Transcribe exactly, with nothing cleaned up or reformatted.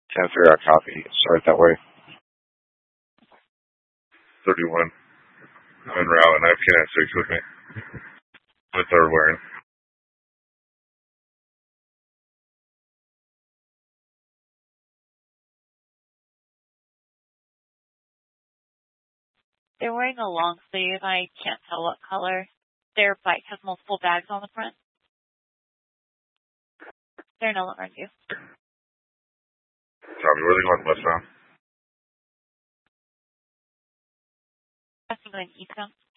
Can't figure out copy. Start that way. thirty-one. I'm en route, and I have K nine six with me. With third wearing. They're wearing a long sleeve. I can't tell what color. Their bike has multiple bags on the front. They're no longer in view. Copy. Where are they going westbound? I'm going eastbound.